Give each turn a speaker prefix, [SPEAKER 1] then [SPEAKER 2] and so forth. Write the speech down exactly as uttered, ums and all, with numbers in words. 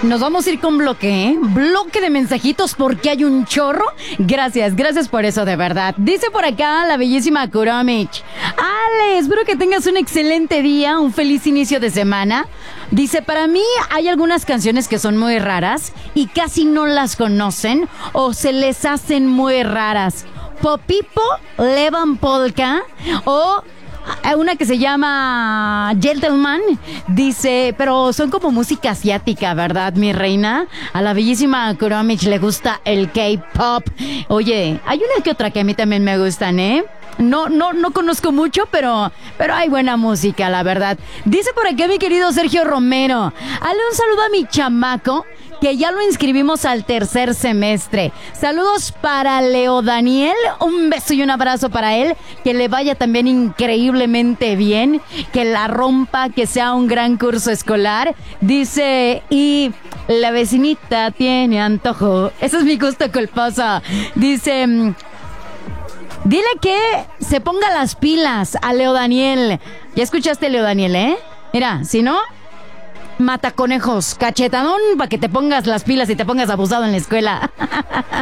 [SPEAKER 1] Nos vamos a ir con bloque, ¿eh? Bloque de mensajitos porque hay un chorro. Gracias, gracias por eso, de verdad. Dice por acá la bellísima Kuromich. Ale, espero que tengas un excelente día, un feliz inicio de semana. Dice, para mí hay algunas canciones que son muy raras y casi no las conocen o se les hacen muy raras. Popipo, Levan Polka o una que se llama Gentleman. Dice, pero son como música asiática, ¿verdad, mi reina? A la bellísima Kuromich le gusta el K-pop. Oye, hay una que otra que a mí también me gustan, ¿eh? No, no, no conozco mucho, pero, pero hay buena música, la verdad. Dice por aquí mi querido Sergio Romero. Dale un saludo a mi chamaco, que ya lo inscribimos al tercer semestre. Saludos para Leo Daniel. Un beso y un abrazo para él. Que le vaya también increíblemente bien. Que la rompa, que sea un gran curso escolar. Dice, y la vecinita tiene antojo. Ese es mi gusto culposo. Dice, dile que se ponga las pilas a Leo Daniel. ¿Ya escuchaste, Leo Daniel, eh? Mira, si no, mata conejos, cachetadón, para que te pongas las pilas y te pongas abusado en la escuela.